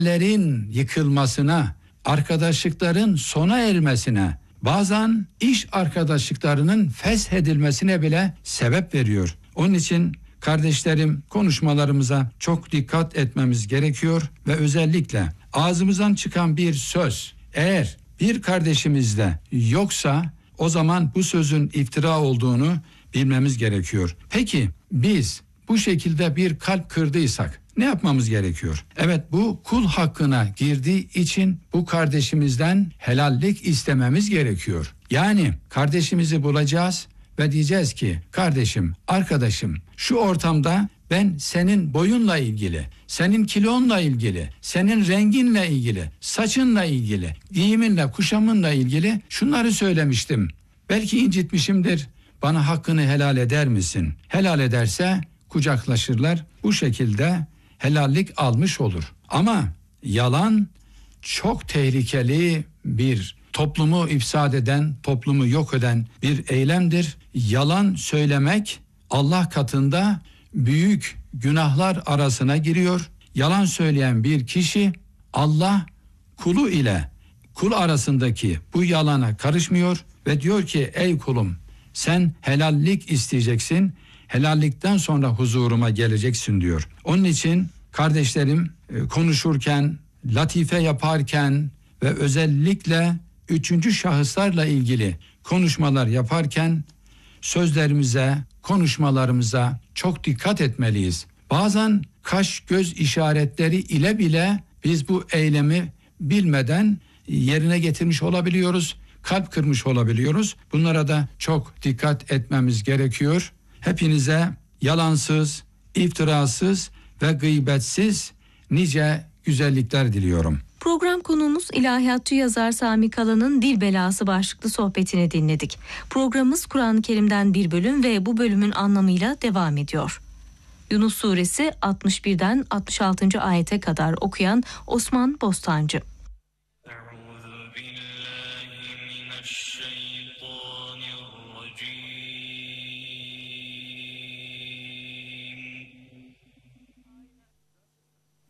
hayallerin yıkılmasına, arkadaşlıkların sona ermesine, bazen iş arkadaşlıklarının feshedilmesine bile sebep veriyor. Onun için kardeşlerim, konuşmalarımıza çok dikkat etmemiz gerekiyor ve özellikle ağzımızdan çıkan bir söz eğer bir kardeşimizde yoksa o zaman bu sözün iftira olduğunu bilmemiz gerekiyor. Peki biz bu şekilde bir kalp kırdıysak ne yapmamız gerekiyor? Evet, bu kul hakkına girdiği için bu kardeşimizden helallik istememiz gerekiyor. Yani kardeşimizi bulacağız ve diyeceğiz ki kardeşim, arkadaşım, şu ortamda ben senin boyunla ilgili, senin kilonla ilgili, senin renginle ilgili, saçınla ilgili, giyiminle, kuşamınla ilgili şunları söylemiştim. Belki incitmişimdir. Bana hakkını helal eder misin? Helal ederse kucaklaşırlar. Bu şekilde helallik almış olur. Ama yalan çok tehlikeli bir toplumu ifsad eden, toplumu yok eden bir eylemdir. Yalan söylemek Allah katında büyük günahlar arasına giriyor. Yalan söyleyen bir kişi Allah kulu ile kul arasındaki bu yalana karışmıyor ve diyor ki ey kulum sen helallik isteyeceksin. Helallikten sonra huzuruma geleceksin diyor. Onun için kardeşlerim konuşurken, latife yaparken ve özellikle üçüncü şahıslarla ilgili konuşmalar yaparken sözlerimize, konuşmalarımıza çok dikkat etmeliyiz. Bazen kaş göz işaretleri ile bile biz bu eylemi bilmeden yerine getirmiş olabiliyoruz, kalp kırmış olabiliyoruz. Bunlara da çok dikkat etmemiz gerekiyor. Hepinize yalansız, iftirasız ve gıybetsiz nice güzellikler diliyorum. Program konuğumuz ilahiyatçı yazar Sami Kala'nın Dil Belası başlıklı sohbetini dinledik. Programımız Kur'an-ı Kerim'den bir bölüm ve bu bölümün anlamıyla devam ediyor. Yunus Suresi 61'den 66. ayete kadar okuyan Osman Bostancı.